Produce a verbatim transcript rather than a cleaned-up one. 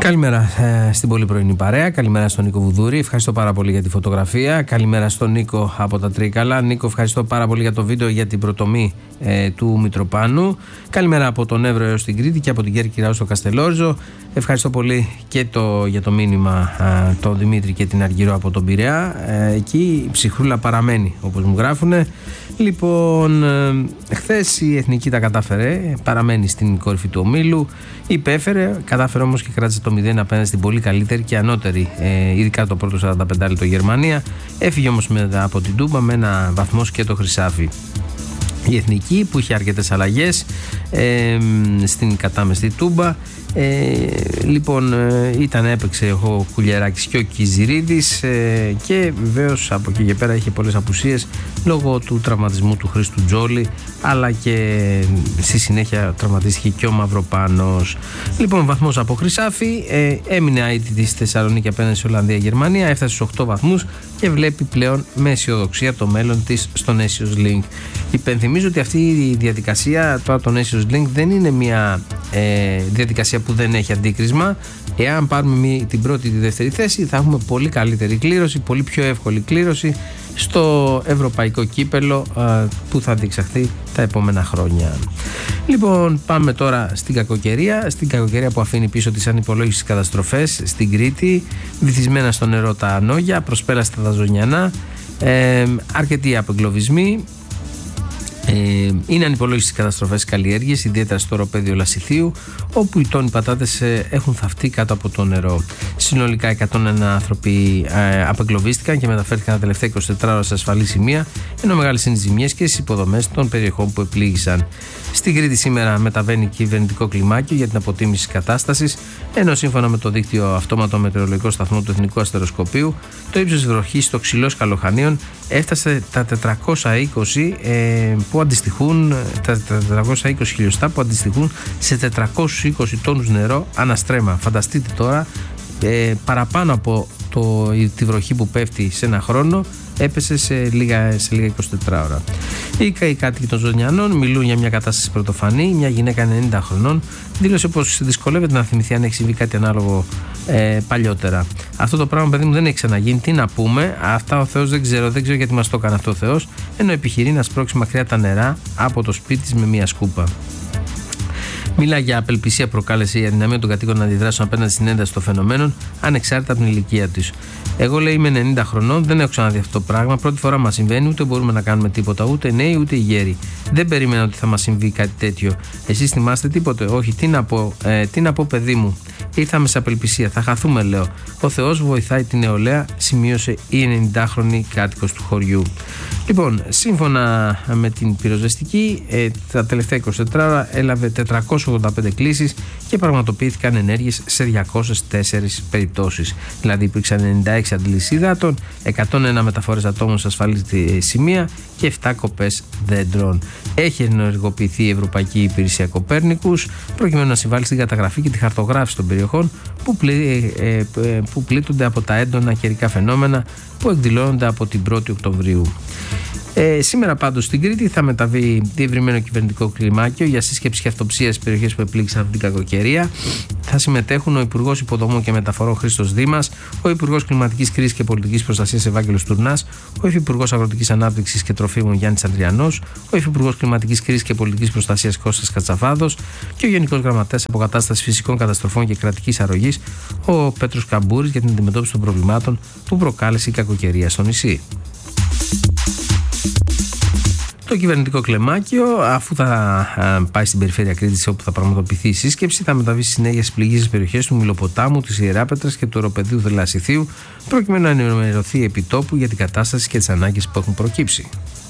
Καλημέρα ε, στην πολύ πρωινή παρέα. Καλημέρα στον Νίκο Βουδούρη. Ευχαριστώ πάρα πολύ για τη φωτογραφία. Καλημέρα στον Νίκο από τα Τρίκαλα. Νίκο, ευχαριστώ πάρα πολύ για το βίντεο για την πρωτομή ε, του Μητροπάνου. Καλημέρα από τον Εύρο έως την Κρήτη και από την Κέρκυρα στο Καστελόριζο. Ευχαριστώ πολύ και το, για το μήνυμα ε, τον Δημήτρη και την Αργυρό από τον Πειραιά. Ε, εκεί η ψυχρούλα παραμένει, όπως μου γράφουνε. Λοιπόν, ε, χθες η Εθνική τα κατάφερε, παραμένει στην κορυφή του ομίλου. Υπέφερε, κατάφερε όμως και κράτησε το μηδέν απέναντι στην πολύ καλύτερη και ανώτερη, ε, ειδικά το πρώτο σαράντα πέντε λεπτό Γερμανία. Έφυγε όμως μετά από την Τούμπα με ένα βαθμό και το Χρυσάφι. Η Εθνική που είχε αρκετές αλλαγές ε, στην κατάμεστη Τούμπα. Ε, λοιπόν, ε, ήταν έπαιξε ο Κουλιεράκης και ο Κιζηρίδης ε, και βεβαίως από εκεί και πέρα είχε πολλές απουσίες λόγω του τραυματισμού του Χρήστου Τζόλη, αλλά και στη συνέχεια τραυματίστηκε και ο Μαυροπάνος. Λοιπόν, βαθμός από Χρυσάφι, ε, έμεινε αίτητη στη Θεσσαλονίκη απέναντι στη Ολλανδία-Γερμανία, έφτασε στους οκτώ βαθμούς και βλέπει πλέον με αισιοδοξία το μέλλον της στο Nations League. Υπενθυμίζω ότι αυτή η διαδικασία, τώρα το Nations League, δεν είναι μια ε, διαδικασία που δεν έχει αντίκρισμα. Εάν πάρουμε μία, την πρώτη ή τη δεύτερη θέση, θα έχουμε πολύ καλύτερη κλήρωση, πολύ πιο εύκολη κλήρωση στο ευρωπαϊκό κύπελο α, που θα διεξαχθεί τα επόμενα χρόνια. Λοιπόν, πάμε τώρα στην κακοκαιρία. Στην κακοκαιρία που αφήνει πίσω τις ανυπολόγιστες καταστροφές στην Κρήτη, βυθισμένα στο νερό τα ανόγια, προσπέλαστα τα ζωνιανά, ε, αρκετοί απεγκλωβισμοί. Ε, είναι ανυπολόγιστες καταστροφές καλλιέργειες, ιδιαίτερα στο οροπέδιο Λασιθίου, όπου οι τόνοι πατάτες ε, έχουν θαυτεί κάτω από το νερό. Συνολικά εκατόν ένα άνθρωποι ε, απεγκλωβίστηκαν και μεταφέρθηκαν τα τελευταία είκοσι τέσσερις ώρα σε ασφαλή σημεία, ενώ μεγάλες είναι οι ζημιές και στις υποδομές των περιοχών που επλήγησαν. Στην Κρήτη σήμερα μεταβαίνει κυβερνητικό κλιμάκιο για την αποτίμηση της κατάστασης, ενώ σύμφωνα με το δίκτυο αυτόματο μετεωρολογικό σταθμό του Εθνικού Αστεροσκοπείου, το ύψος της βροχής στο Ξυλό Σκαλοχανίων έφτασε τα τετρακόσια είκοσι ε, που αντιστοιχούν, τα τετρακόσια είκοσι χιλιοστά που αντιστοιχούν σε τετρακόσιους είκοσι τόνους νερό αναστρέμα. Φανταστείτε τώρα, ε, παραπάνω από το, τη βροχή που πέφτει σε ένα χρόνο έπεσε σε λίγα, σε λίγα είκοσι τέσσερις ώρα. Οι κάτοικοι των Ζωνιανών μιλούν για μια κατάσταση πρωτοφανή. Μια γυναίκα ενενήντα χρονών δήλωσε πως δυσκολεύεται να θυμηθεί αν έχει συμβεί κάτι ανάλογο ε, παλιότερα. Αυτό το πράγμα, παιδί μου, δεν έχει ξαναγίνει. Τι να πούμε, αυτά ο Θεός δεν ξέρω, δεν ξέρω γιατί μας το έκανε αυτό ο Θεός. Ενώ επιχειρεί να σπρώξει μακριά τα νερά από το σπίτι της με μια σκούπα. Μιλά για απελπισία προκάλεσε η αδυναμία των κατοίκων να αντιδράσουν απέναντι στην ένταση των φαινομένων, ανεξάρτητα από την ηλικία τους. Εγώ, λέει, είμαι ενενήντα χρονών, δεν έχω ξαναδεί αυτό το πράγμα. Πρώτη φορά μας συμβαίνει, ούτε μπορούμε να κάνουμε τίποτα, ούτε νέοι ούτε γέροι. Δεν περίμενα ότι θα μας συμβεί κάτι τέτοιο. Εσείς θυμάστε τίποτε? Όχι, τι να πω, ε, τι να πω, παιδί μου. Ήρθαμε σε απελπισία, θα χαθούμε, λέω. Ο Θεός βοηθάει την νεολαία, σημείωσε η ενενηντάχρονη κάτοικος του χωριού. Λοιπόν, σύμφωνα με την πυροσβεστική, ε, τα τελευταία είκοσι τέσσερις ώρα έλαβε τετρακόσιες ογδόντα πέντε κλήσεις και πραγματοποιήθηκαν ενέργειες σε διακόσιες τέσσερις περιπτώσεις. Δηλαδή υπήρξαν ενενήντα έξι αντλήσεις υδάτων, εκατόν ένα μεταφορές ατόμων σε ασφαλή σημεία και επτά κοπές δέντρων. Έχει ενεργοποιηθεί η Ευρωπαϊκή Υπηρεσία Κοπέρνικους προκειμένου να συμβάλλει στην καταγραφή και τη χαρτογράφηση των περιοχών που, πλή, ε, ε, που πλήττονται από τα έντονα καιρικά φαινόμενα που εκδηλώνονται από την πρώτη Οκτωβρίου. Ε, σήμερα πάντως στην Κρήτη θα μεταβεί διευρυμένο κυβερνητικό κλιμάκιο για σύσκεψη και αυτοψία στις περιοχές που επλήγησαν από την κακοκαιρία. Θα συμμετέχουν ο Υπουργός Υποδομών και Μεταφορών Χρήστος Δήμας, ο Υπουργός Κλιματικής Κρίσης και Πολιτικής Προστασίας Ευάγγελος Τουρνάς, ο Υφυπουργός Αγροτικής Ανάπτυξης και Τροφίμων Γιάννης Ανδριανός, ο Υφυπουργός Κλιματικής Κρίσης και Πολιτικής Προστασίας Κώστας Κατσαβάδος και ο Γενικός Γραμματέας Αποκατάστασης Φυσικών Καταστροφών και Κρατικής Αρρωγής, ο Πέτρος Καμπούρης, για την αντιμετώπιση των προβλημάτων που προκάλεσε η κακοκαιρία στο νησί. Το κυβερνητικό κλεμάκιο, αφού θα πάει στην περιφέρεια Κρήτης, όπου θα πραγματοποιηθεί η σύσκεψη, θα μεταβεί στη συνέχεια στις πληγήσεις περιοχές του Μιλοποτάμου, της Ιεράπετρας και του οροπεδίου Θελασσιθίου, προκειμένου να ενημερωθεί επιτόπου για την κατάσταση και τις ανάγκες που έχουν προκύψει.